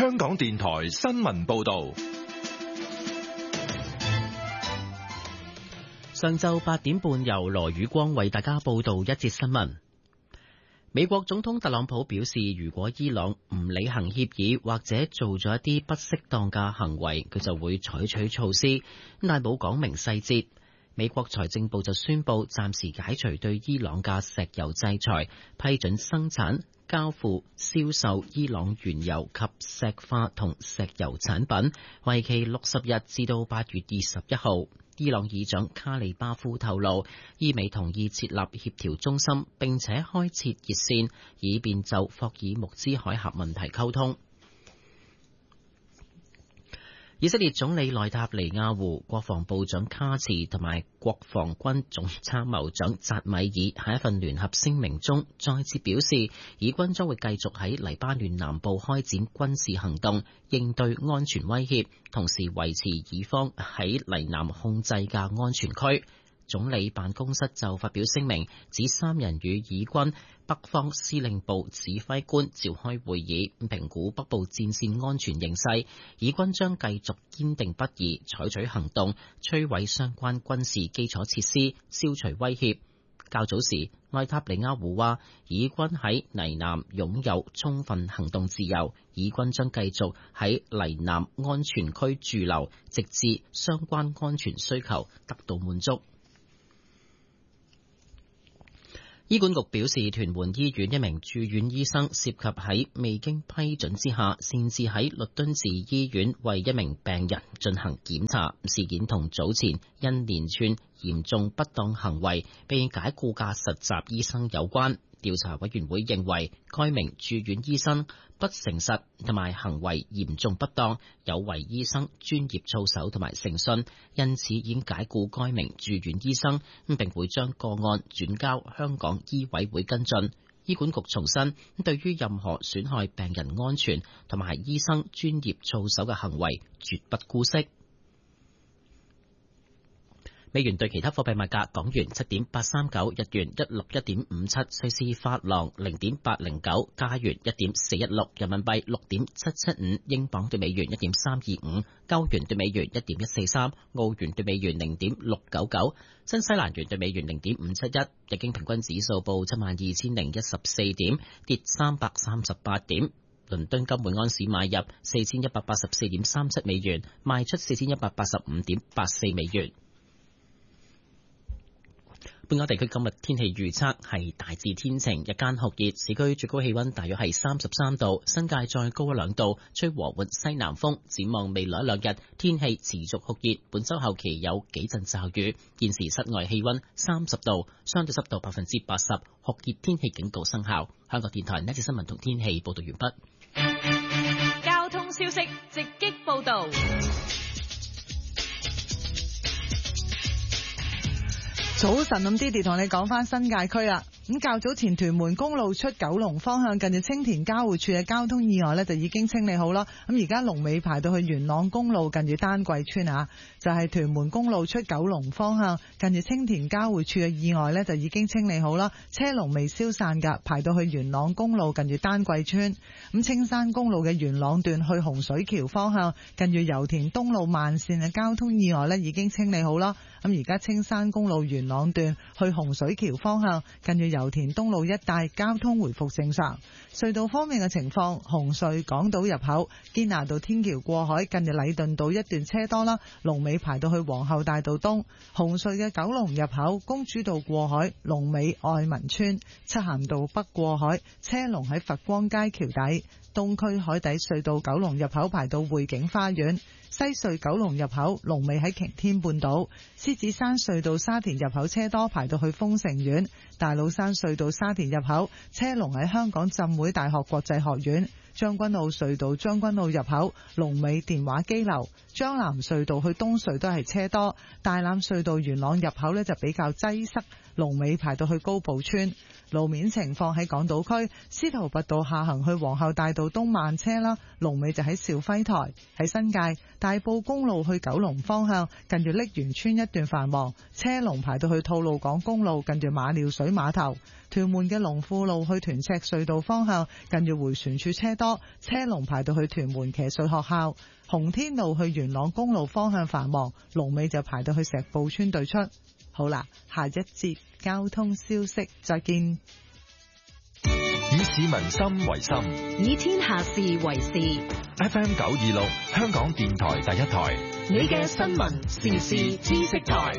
香港電台新聞報道。 上晝8點半，由羅宇光為大家報道一節新聞。美國總統特朗普表示，如果伊朗唔履行協議或者做咗一啲不適當嘅行為，佢就會採取措施，但冇講明細節。美國財政部就宣布暫時解除對伊朗嘅石油制裁，批准生產、交付、銷售伊朗原油及石化同石油產品，為期60日至到8月21號。伊朗議長卡利巴夫透露，伊美同意設立協調中心，並且開設熱線，以便就霍爾木茲海峽問題溝通。以色列總理內塔尼亞胡、國防部長卡茨同埋國防軍總參謀長扎米爾喺一份聯合聲明中再次表示，以軍將會繼續喺黎巴嫩南部開展軍事行動，應對安全威脅，同時維持以方喺黎南控制嘅安全區。總理辦公室就發表聲明，指三人與以軍北方司令部指揮官召開會議，評估北部戰線安全形勢。以軍將繼續堅定不移採取行動，摧毀相關軍事基礎設施，消除威脅。較早時，內塔尼亞胡話，以軍喺黎南擁有充分行動自由，以軍將繼續喺黎南安全區駐留，直至相關安全需求得到滿足。醫管局表示，屯門醫院一名住院醫生涉及喺未經批准之下，擅自喺律敦治醫院為一名病人進行檢查。事件同早前因連串嚴重不當行為被解僱嘅實習醫生有關。調查委員會認為，該名住院醫生不誠實同埋行為嚴重不當，有違醫生專業操守同埋誠信，因此已經解僱該名住院醫生，並會將個案轉交香港醫委會跟進。醫管局重申，對於任何損害病人安全同埋醫生專業操守嘅行為，絕不姑息。美元對其他貨幣物價：港元7.839，日元161.57，瑞士法郎0.809，加元1.416，人民幣6.775，英鎊對美元1.325，歐元對美元1.143，澳元對美元0.699，新西蘭元對美元0.571。日經平均指數報72,014點，跌338點。倫敦金每安士買入4184.37美元，賣出4185.84美元。本港地區今日天氣預測係大致天晴，日間酷熱，市區最高氣溫大約係33度，新界再高1-2度，吹和緩西南風。展望未來1-2日，天氣持續酷熱，本週後期有幾陣驟雨。現時室外氣溫30度，相對濕度80%，酷熱天氣警告生效。香港電台呢節新聞同天氣報道完畢。 交通消息直擊報道。 早晨，咁 Didi 同你講翻新界區啦。咁較早前屯門公路出九龍方向近住青田交匯處嘅交通意外呢，就已經清理好啦。咁而家龍尾排到去元朗公路近住丹桂村啊，就係屯門公路出九龍方向近住青田交匯處嘅意外呢，就已經清理好啦，車龍未消散噶，排到去元朗公路近住丹桂村。咁青山公路嘅元朗段去洪水橋方向近住油田東路慢線嘅交通意外呢，已經清理好啦。咁而家青山公路元朗段去洪水橋方向近住油田東路一帶交通回復正常。隧道方面嘅情況，紅隧港島入口堅拿道天橋過海近住禮頓道一段車多啦，龍尾排到去皇后大道東。紅隧嘅九龍入口公主道過海龍尾愛民村，漆咸道北過海車龍喺佛光街橋底。東區海底隧道九龍入口排到匯景花園，西隧九龍入口龍尾喺擎天半島。獅子山隧道沙田入口車多排到去豐盛苑，大老山隧道沙田入口車龍喺香港浸會大學國際學院。將軍澳隧道將軍澳入口龍尾電話機樓，將南隧道去東隧都係車多，大欖隧道元朗入口呢就比較擠塞， 龍尾排到去高埔村。路面情況喺港島區，司徒拔道下行去皇后大道東慢車啦，龍尾就喺兆輝台。喺新界大埔公路去九龍方向，近住瀝源村一段繁忙，車龍排到去吐露港公路近住馬料水碼頭。屯門嘅龍富路去屯赤隧道方向，近住迴旋處車多，車龍排到去屯門騎術學校。紅天路去元朗公路方向繁忙，龍尾就排到去石埔村對出。好啦，下一節交通消息再見。 以市民心為心， 以天下事為事。 FM 926香港電台第一台， 你嘅新聞時事知識台。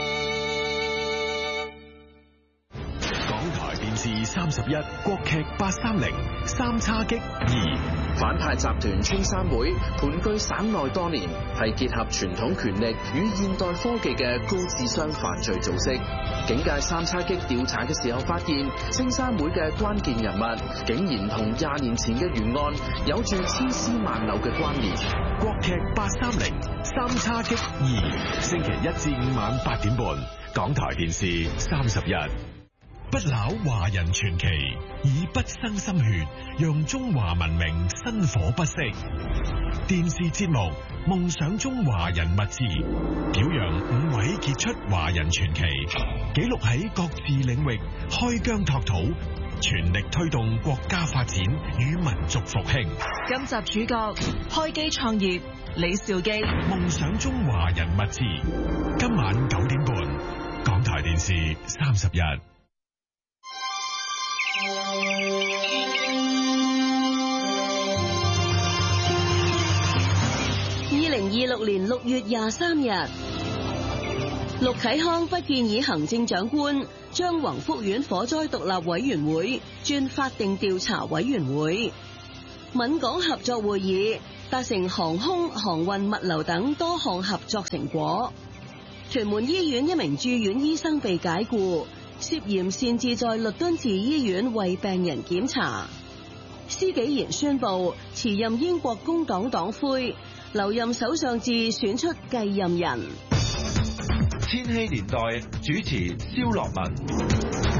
港台電視31國劇830三叉戟2。 反派集團青山會盤踞省內多年，係結合傳統權力與現代科技嘅高智商犯罪組織。警界三叉戟調查嘅時候發現，青山會嘅關鍵人物竟然同20年前嘅懸案有住千絲萬縷嘅關聯。 國劇830三叉戟2，星期1至5晚8點半，港台電視31。不朽華人傳奇，以不生心血，讓中華文明薪火不息。電視節目《夢想中華人物誌》，表揚5位傑出華人傳奇，記錄喺各自領域開疆拓土，全力推動國家發展與民族復興。 今集主角開機創業李兆基。 夢想中華人物誌，今晚9點半，港台電視31。 2026年6月23日，陸啟康不建議行政長官將宏福苑火災獨立委員會轉法定調查委員會。閩港合作會議達成航空、航運、物流等多項合作成果。屯門醫院一名住院醫生被解僱，涉嫌擅自在律敦治醫院為病人檢查。施紀賢宣布辭任英國工黨黨魁，留任首相至選出繼任人。 千禧年代主持蕭樂文。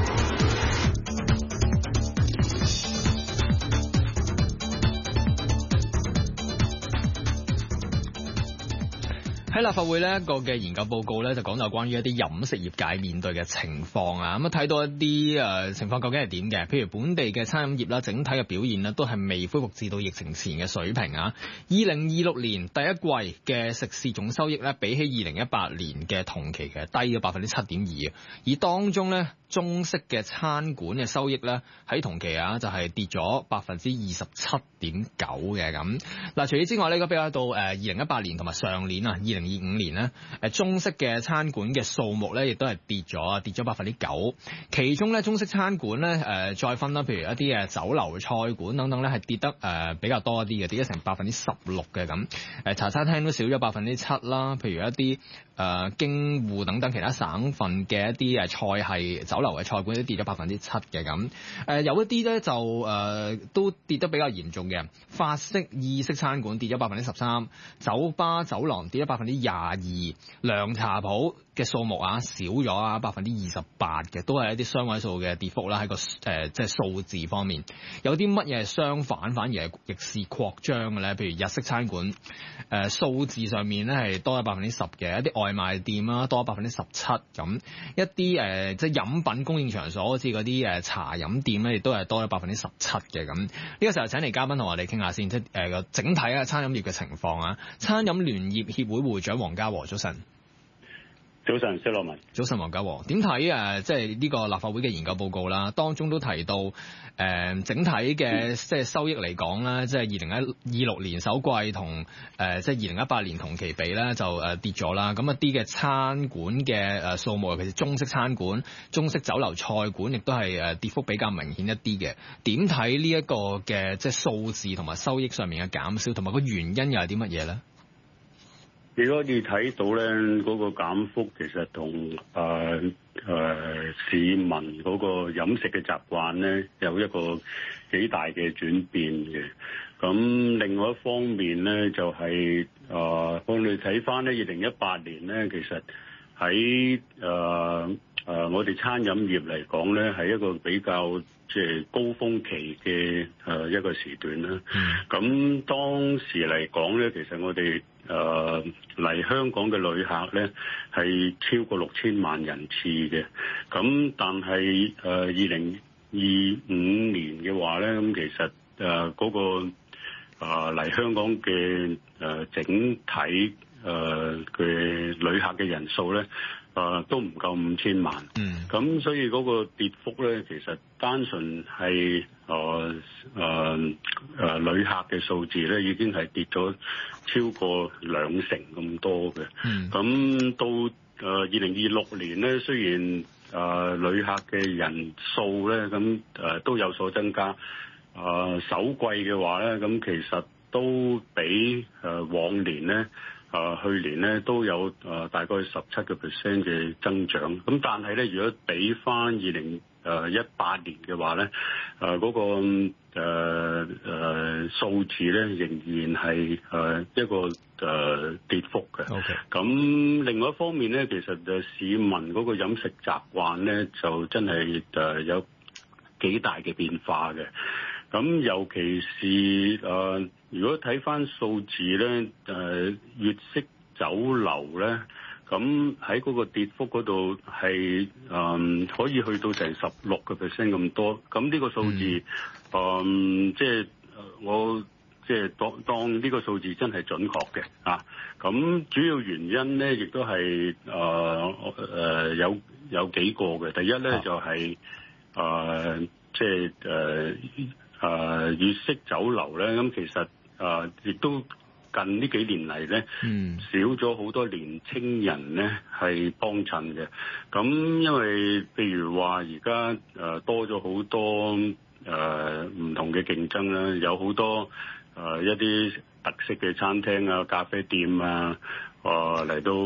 喺立法會呢一個嘅研究報告咧，就講到關於一啲飲食業界面對嘅情況啊，咁睇到一啲情況究竟係點嘅？譬如本地嘅餐飲業啦，整體嘅表現呢都係未恢復至到疫情前嘅水平啊。2026年第一季嘅食肆總收益咧，比起2018年嘅同期嘅低咗7.2%，而當中咧中式嘅餐館嘅收益咧喺同期啊就係跌咗27.9%嘅咁。嗱，除此之外呢，如果比較到2018年同埋上年啊2025年咧，中式嘅餐館嘅數目咧，亦都係跌咗9%。其中咧，中式餐館咧，再分啦，譬如一啲酒樓、菜館等等咧，係跌得比較多一啲嘅，跌咗成16%嘅咁。茶餐廳都少咗7%啦。譬如一啲京滬等等其他省份嘅一啲菜系酒樓嘅菜館都跌咗7%嘅咁。有一啲咧就都跌得比較嚴重嘅，法式、意式餐館跌咗13%，酒吧、酒廊跌咗22%，涼茶鋪嘅數目少咗28%嘅，都係一啲雙位數嘅跌幅啦。喺個即係數字方面，有啲乜嘢係相反，反而係逆市擴張嘅咧？譬如日式餐館，數字上面咧係多咗10%嘅，一啲外賣店啦多咗17%咁，一啲即係飲品供應場所，好似嗰啲茶飲店咧，亦都係多咗17%嘅咁。呢個時候請嚟嘉賓同我哋傾下先，即係個整體餐飲業嘅情況啊。餐飲聯業協會會長黃家和，早晨。 早晨，蕭樂文。早晨， 黃家和。點睇即係呢個立法會嘅研究報告啦？當中都提到整體嘅即係收益嚟講咧，即係2026年首季同即係2018年同期比咧就跌咗啦。咁一啲嘅餐館嘅數目，尤其是中式餐館、中式酒樓、菜館，亦都係跌幅比較明顯一啲嘅。點睇呢一個嘅即係數字同埋收益上面嘅減少，同埋個原因又係啲乜嘢咧？ 如果你睇到咧，嗰個減幅其實同市民嗰個飲食嘅習慣咧有一個幾大嘅轉變嘅。咁另外一方面咧，就係我哋睇翻咧2018年咧，其實喺我哋餐飲業嚟講咧，係一個比較即係高峰期嘅一個時段啦。咁當時嚟講咧，其實我哋嚟香港嘅旅客咧係超過6000萬人次嘅。咁但係2025年嘅話咧，咁其實嗰個嚟香港嘅整體嘅旅客嘅人數咧，都唔夠5000萬。咁所以嗰個跌幅咧，其實單純係旅客嘅數字咧，已經係跌咗超過20%咁多嘅。咁到2026年咧，雖然旅客嘅人數咧，咁都有所增加。首季嘅話咧，咁其實都比往年咧，去年咧都有大概17% 嘅增長。咁但係咧，如果比翻2018年嘅話咧，嗰個數字咧仍然係一個跌幅嘅。咁另外一方面咧，其實市民嗰個飲食習慣咧，就真係有幾大嘅變化嘅。咁尤其是如果睇翻數字咧，粵式酒樓咧，咁喺嗰個跌幅嗰度係可以去到成16% 咁多。咁呢個數字，即係我即係當呢個數字真係準確嘅啊。咁主要原因咧，亦都係有幾個嘅。第一咧就係即係粵式酒樓咧，咁其實亦都近呢幾年嚟咧，少咗好多年青人咧係幫襯嘅。咁因為譬如話而家多咗好多唔同嘅競爭啦，有好多一啲特色嘅餐廳啊、咖啡店啊嚟到